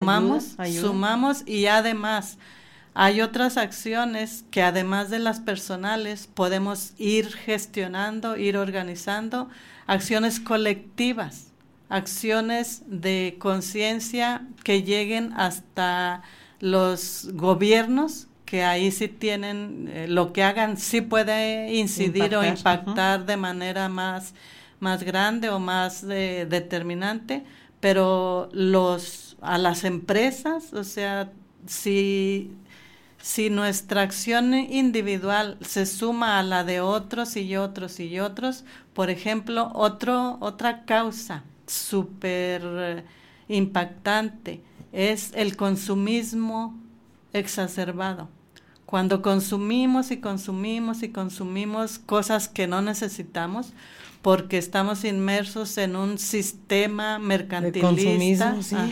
sumamos y además hay otras acciones que además de las personales podemos ir gestionando, ir organizando, acciones colectivas, acciones de conciencia que lleguen hasta los gobiernos, que ahí sí tienen, lo que hagan sí puede incidir o impactar de manera más grande o más determinante, pero a las empresas, o sea, si nuestra acción individual se suma a la de otros y otros y otros, por ejemplo, otra causa súper impactante es el consumismo exacerbado. Cuando consumimos y consumimos y consumimos cosas que no necesitamos, porque estamos inmersos en un sistema mercantilista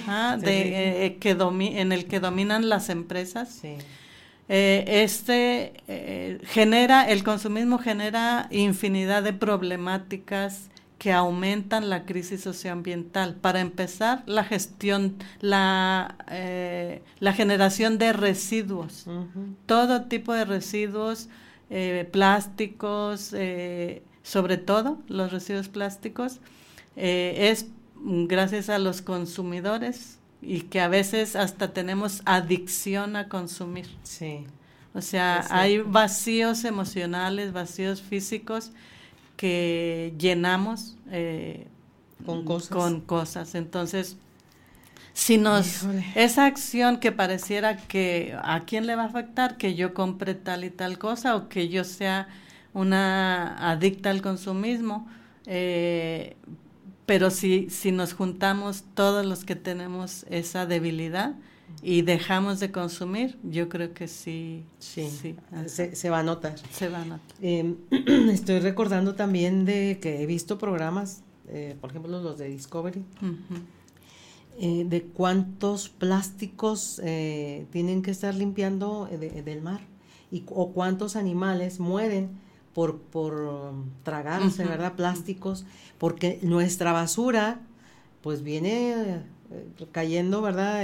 en el que dominan las empresas. Sí. El consumismo genera infinidad de problemáticas que aumentan la crisis socioambiental. Para empezar, la generación de residuos, todo tipo de residuos, plásticos, sobre todo los residuos plásticos, es gracias a los consumidores y que a veces hasta tenemos adicción a consumir. Sí. O sea, hay vacíos emocionales, vacíos físicos que llenamos con cosas. Entonces, esa acción que pareciera que a quién le va a afectar, que yo compre tal y tal cosa o que yo sea una adicta al consumismo, pero si nos juntamos todos los que tenemos esa debilidad y dejamos de consumir, yo creo que sí. Se va a notar. Se va a notar. Estoy recordando también de que he visto programas, por ejemplo los de Discovery, de cuántos plásticos tienen que estar limpiando del mar o cuántos animales mueren por tragarse, ¿verdad? Plásticos, porque nuestra basura pues viene cayendo, ¿verdad?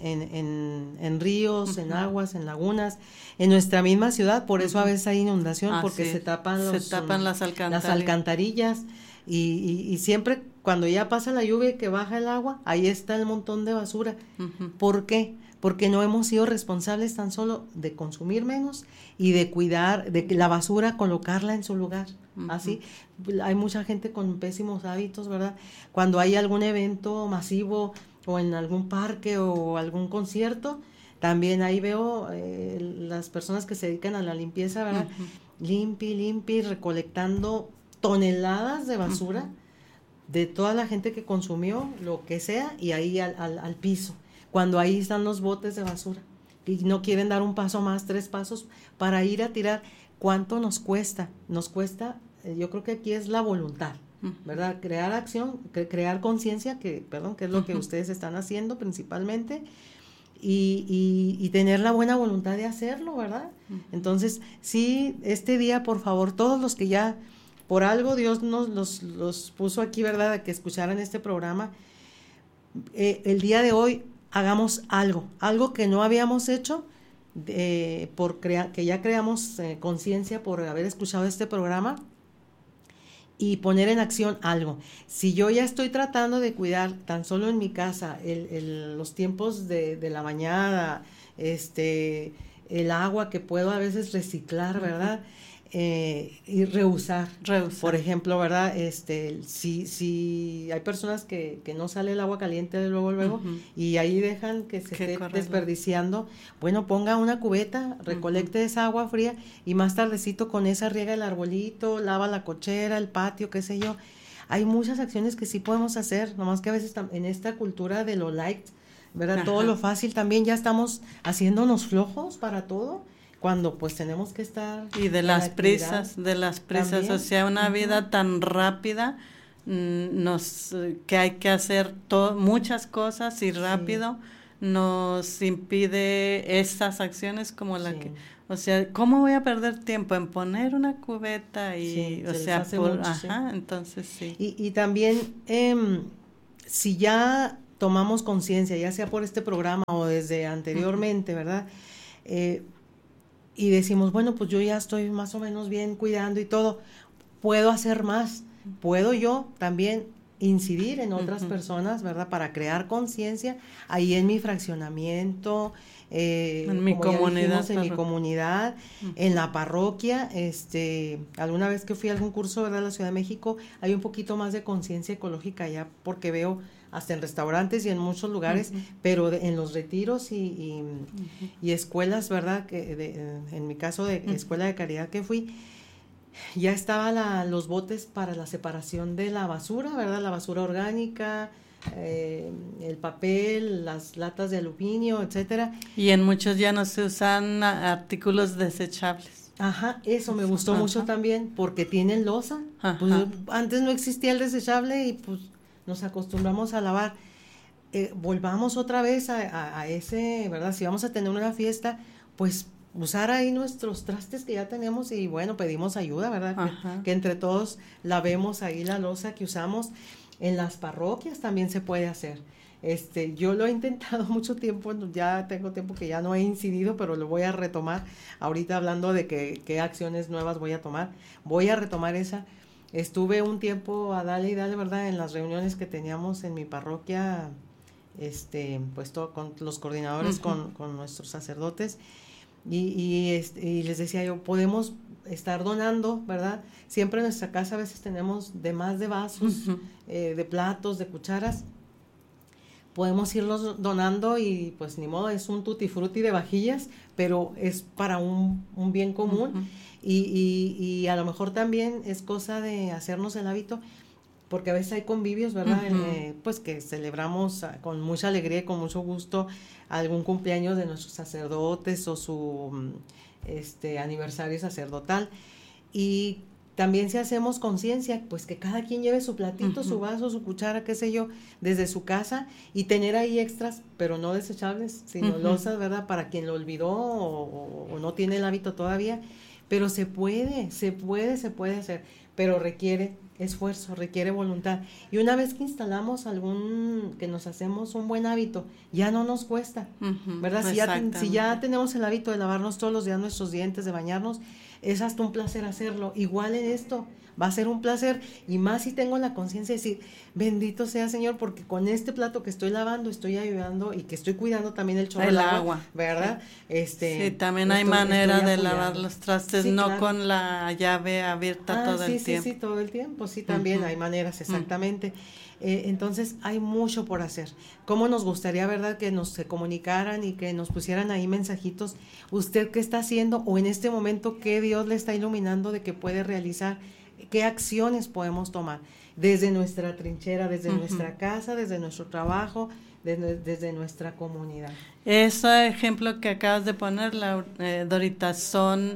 En ríos, en aguas, en lagunas, en nuestra misma ciudad. Por eso a veces hay inundación, porque se tapan las alcantarillas y siempre cuando ya pasa la lluvia y que baja el agua, ahí está el montón de basura. ¿Por qué? Porque no hemos sido responsables tan solo de consumir menos y de cuidar, de que la basura colocarla en su lugar. Así, hay mucha gente con pésimos hábitos, ¿verdad? Cuando hay algún evento masivo o en algún parque o algún concierto, también ahí veo las personas que se dedican a la limpieza, ¿verdad? Limpi, recolectando toneladas de basura de toda la gente que consumió, lo que sea, y ahí al piso, cuando ahí están los botes de basura y no quieren dar un paso más, 3 pasos para ir a tirar. ¿Cuánto nos cuesta? Nos cuesta, yo creo que aquí es la voluntad, ¿verdad? Crear acción, crear conciencia, que es lo que ustedes están haciendo principalmente, y tener la buena voluntad de hacerlo, ¿verdad? Entonces, sí, este día, por favor, todos los que ya, por algo Dios nos los puso aquí, ¿verdad?, a que escucharan este programa, el día de hoy hagamos algo que no habíamos hecho, que ya creamos conciencia por haber escuchado este programa, y poner en acción algo. Si yo ya estoy tratando de cuidar tan solo en mi casa los tiempos de la mañana, el agua que puedo a veces reciclar, ¿verdad? Y reusar. Por ejemplo, ¿verdad? Si hay personas que no sale el agua caliente luego, y ahí dejan que se esté desperdiciando, bueno, ponga una cubeta, recolecte esa agua fría y más tardecito con esa riega el arbolito, lava la cochera, el patio, qué sé yo. Hay muchas acciones que sí podemos hacer, nomás que a veces en esta cultura de lo light, ¿verdad? Todo lo fácil también ya estamos haciendo flojos para todo, cuando pues tenemos que estar... Y de las prisas, también. O sea, una vida tan rápida, que hay que hacer muchas cosas y rápido, nos impide esas acciones como la que... O sea, ¿cómo voy a perder tiempo en poner una cubeta? Y, o sea, entonces sí. Y también, si ya tomamos conciencia, ya sea por este programa o desde anteriormente, ¿verdad? Y decimos, bueno, pues yo ya estoy más o menos bien cuidando y todo, puedo hacer más, puedo yo también incidir en otras personas, ¿verdad? Para crear conciencia ahí en mi fraccionamiento, en mi comunidad, en mi comunidad, en la parroquia. Alguna vez que fui a algún curso, ¿verdad? En la Ciudad de México, hay un poquito más de conciencia ecológica ya, porque veo hasta en restaurantes y en muchos lugares, pero en los retiros y escuelas, ¿verdad? En mi caso de escuela de caridad que fui, ya estaban los botes para la separación de la basura, ¿verdad? La basura orgánica, el papel, las latas de aluminio, etcétera. Y en muchos ya no se usan artículos desechables. Ajá, eso me gustó mucho también, porque tienen loza. Pues, antes no existía el desechable y pues nos acostumbramos a lavar. Volvamos otra vez a ese, ¿verdad? Si vamos a tener una fiesta, pues usar ahí nuestros trastes que ya tenemos y bueno, pedimos ayuda, ¿verdad? Que entre todos lavemos ahí la loza que usamos. En las parroquias también se puede hacer. Yo lo he intentado mucho tiempo, ya tengo tiempo que ya no he incidido, pero lo voy a retomar. Ahorita hablando de qué acciones nuevas voy a tomar, voy a retomar esa. Estuve un tiempo a dale y dale, ¿verdad? En las reuniones que teníamos en mi parroquia, pues con los coordinadores, con nuestros sacerdotes, y les decía yo, podemos estar donando, ¿verdad? Siempre en nuestra casa a veces tenemos de más de vasos, de platos, de cucharas, podemos irlos donando y pues ni modo, es un tutti frutti de vajillas, pero es para un bien común. Y a lo mejor también es cosa de hacernos el hábito, porque a veces hay convivios, ¿verdad? Pues que celebramos con mucha alegría y con mucho gusto algún cumpleaños de nuestros sacerdotes o su aniversario sacerdotal. Y también si hacemos conciencia, pues que cada quien lleve su platito, su vaso, su cuchara, qué sé yo, desde su casa, y tener ahí extras, pero no desechables, sino losas, ¿verdad? Para quien lo olvidó o no tiene el hábito todavía. Pero se puede hacer, pero requiere esfuerzo, requiere voluntad. Y una vez que instalamos que nos hacemos un buen hábito, ya no nos cuesta, ¿verdad? Si ya tenemos el hábito de lavarnos todos los días nuestros dientes, de bañarnos, es hasta un placer hacerlo. Igual en esto, va a ser un placer, y más si tengo la conciencia de decir, bendito sea Señor, porque con este plato que estoy lavando, estoy ayudando y que estoy cuidando también el chorro del agua, ¿verdad? Sí, también hay manera de lavar los trastes, no claro, con la llave abierta todo el tiempo. Sí, todo el tiempo, sí, también hay maneras, exactamente. Entonces hay mucho por hacer. ¿Cómo nos gustaría, verdad, que nos se comunicaran y que nos pusieran ahí mensajitos? ¿Usted qué está haciendo? O en este momento, ¿qué Dios le está iluminando de que puede realizar? ¿Qué acciones podemos tomar? Desde nuestra trinchera, desde nuestra casa, desde nuestro trabajo, desde nuestra comunidad. Ese ejemplo que acabas de poner, Dorita, son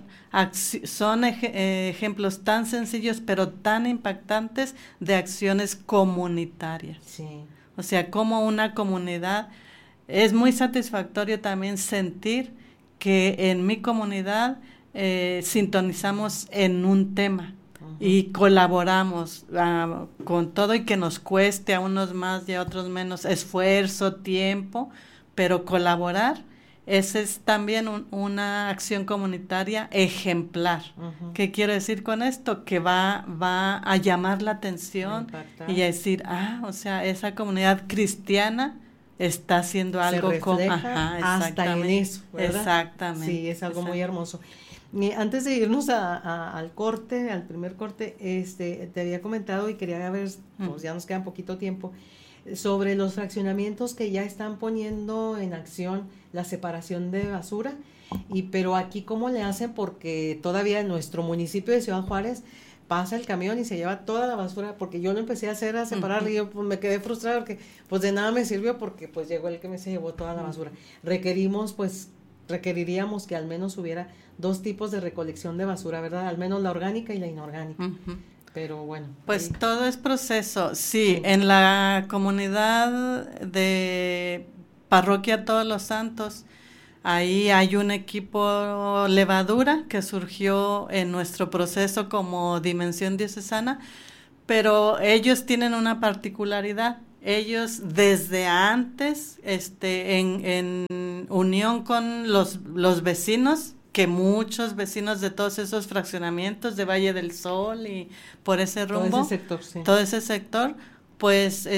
ejemplos tan sencillos pero tan impactantes de acciones comunitarias. Sí. O sea, como una comunidad, es muy satisfactorio también sentir que en mi comunidad sintonizamos en un tema. Y colaboramos con todo, y que nos cueste a unos más y a otros menos esfuerzo, tiempo, pero colaborar, esa es también una acción comunitaria ejemplar. ¿Qué quiero decir con esto? Que va a llamar la atención y a decir, o sea, esa comunidad cristiana está haciendo algo hasta en eso, ¿verdad? Exactamente. Sí, es algo muy hermoso. Antes de irnos al corte, al primer corte, te había comentado y quería ver, pues ya nos queda poquito tiempo, sobre los fraccionamientos que ya están poniendo en acción la separación de basura, pero aquí cómo le hacen, porque todavía en nuestro municipio de Ciudad Juárez pasa el camión y se lleva toda la basura, porque yo lo empecé a separar y yo pues, me quedé frustrada porque pues de nada me sirvió, porque pues llegó el que se llevó toda la basura. Requeriríamos que al menos hubiera 2 tipos de recolección de basura, ¿verdad? Al menos la orgánica y la inorgánica. Pero bueno. Pues todo es proceso. Sí, en la comunidad de Parroquia Todos los Santos, ahí hay un equipo levadura que surgió en nuestro proceso como Dimensión Diocesana, pero ellos tienen una particularidad. ellos desde antes, en unión con los vecinos, que muchos vecinos de todos esos fraccionamientos de Valle del Sol y por ese rumbo, todo ese sector, sí. todo ese sector, pues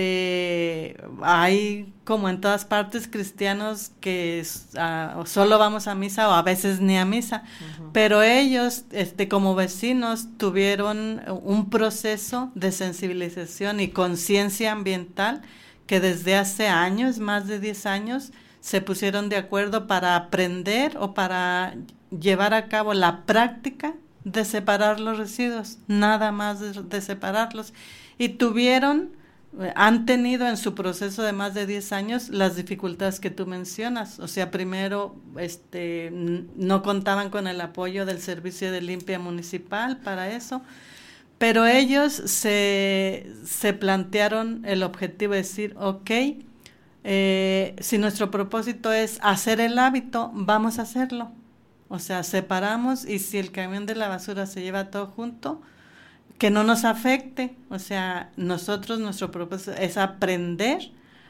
hay como en todas partes cristianos que solo vamos a misa o a veces ni a misa, pero ellos como vecinos tuvieron un proceso de sensibilización y conciencia ambiental que desde hace años, más de 10 años, se pusieron de acuerdo para aprender o para llevar a cabo la práctica de separar los residuos, nada más de separarlos. Y han tenido en su proceso de más de 10 años las dificultades que tú mencionas. O sea, primero no contaban con el apoyo del Servicio de Limpia Municipal para eso, pero ellos se plantearon el objetivo de decir, ok, si nuestro propósito es hacer el hábito, vamos a hacerlo. O sea, separamos y si el camión de la basura se lleva todo junto, que no nos afecte. O sea, nuestro propósito es aprender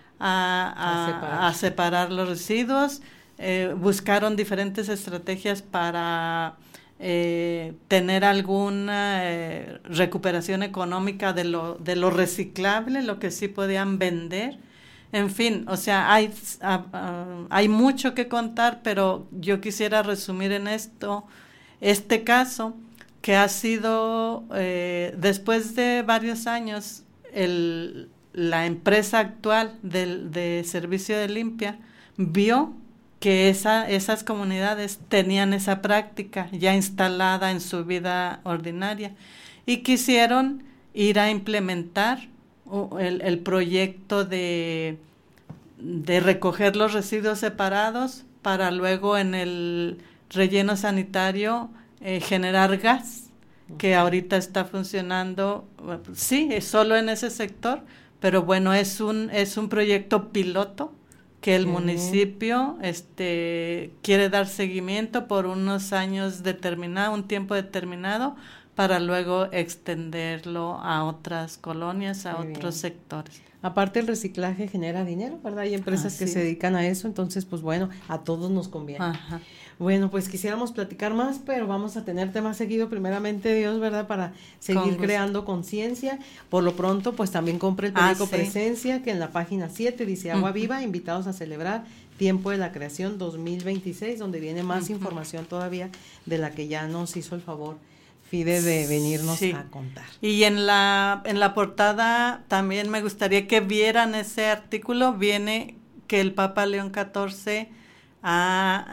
a separar los residuos. Buscaron diferentes estrategias para tener alguna recuperación económica de lo reciclable, lo que sí podían vender. En fin, o sea, hay mucho que contar, pero yo quisiera resumir en este caso, que ha sido, después de varios años, la empresa actual de Servicio de Limpia vio que esas comunidades tenían esa práctica ya instalada en su vida ordinaria y quisieron ir a implementar el proyecto de recoger los residuos separados para luego en el relleno sanitario generar gas, que ahorita está funcionando, sí, es solo en ese sector, pero bueno, es un proyecto piloto que el municipio quiere dar seguimiento por unos años determinados, un tiempo determinado, para luego extenderlo a otras colonias, a otros sectores. Aparte el reciclaje genera dinero, ¿verdad? Hay empresas que se dedican a eso, entonces pues bueno, a todos nos conviene. Ajá. Bueno, pues quisiéramos platicar más, pero vamos a tenerte más seguido, primeramente Dios, ¿verdad? Para seguir creando conciencia. Por lo pronto, pues también compre el periódico Presencia, que en la página 7 dice Agua Viva, invitados a celebrar Tiempo de la Creación 2026, donde viene más información todavía de la que ya nos hizo el favor Fide de venirnos a contar. Y en la portada también me gustaría que vieran ese artículo. Viene que el Papa León XIV ha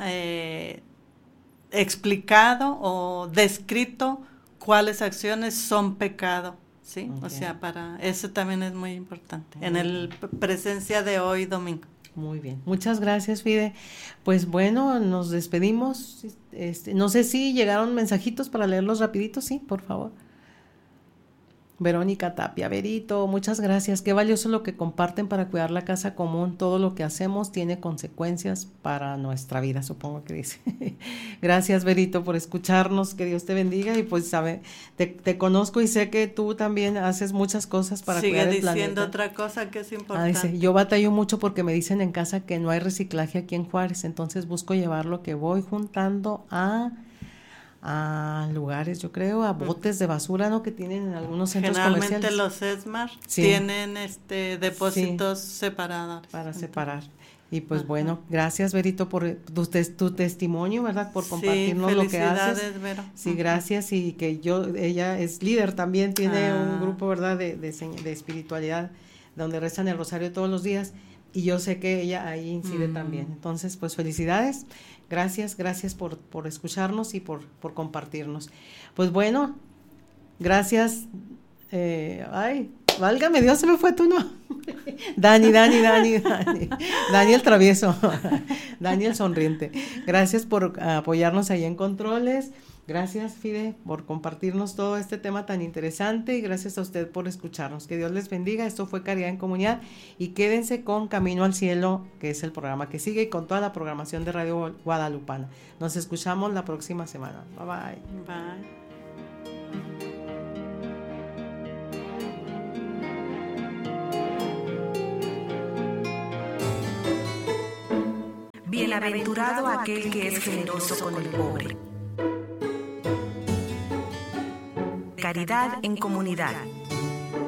explicado o descrito cuáles acciones son pecado, ¿sí? Okay. O sea, para eso también es muy importante. En el Presencia de hoy domingo. Muy bien, muchas gracias, Fide. Pues bueno, nos despedimos. No sé si llegaron mensajitos para leerlos rapidito, sí, por favor. Verónica Tapia, Verito, muchas gracias. Qué valioso lo que comparten para cuidar la casa común. Todo lo que hacemos tiene consecuencias para nuestra vida, supongo que dice. Gracias, Verito, por escucharnos. Que Dios te bendiga. Y pues, te conozco y sé que tú también haces muchas cosas para cuidar el planeta. Sigue diciendo otra cosa que es importante. Dice, yo batallo mucho porque me dicen en casa que no hay reciclaje aquí en Juárez. Entonces busco llevar lo que voy juntando a lugares, yo creo, a botes de basura, ¿no? Que tienen en algunos centros comerciales. Generalmente los ESMAR tienen depósitos separados. Para separar. Y pues bueno, gracias, Verito, por tu testimonio, ¿verdad? Por compartirnos lo que haces. Vero. Sí, gracias. Y que ella es líder también, tiene un grupo, ¿verdad? De espiritualidad, donde rezan el rosario todos los días. Y yo sé que ella ahí incide también. Entonces, pues felicidades. Gracias por escucharnos y por compartirnos. Pues bueno, gracias. Válgame Dios, se me fue tu nombre. Dani el travieso. Dani el sonriente. Gracias por apoyarnos ahí en controles. Gracias, Fide, por compartirnos todo este tema tan interesante y gracias a usted por escucharnos. Que Dios les bendiga. Esto fue Caridad en Comunidad y quédense con Camino al Cielo, que es el programa que sigue, y con toda la programación de Radio Guadalupana. Nos escuchamos la próxima semana. Bye, bye. Bye. Bienaventurado aquel que es generoso con el pobre. Caridad en comunidad.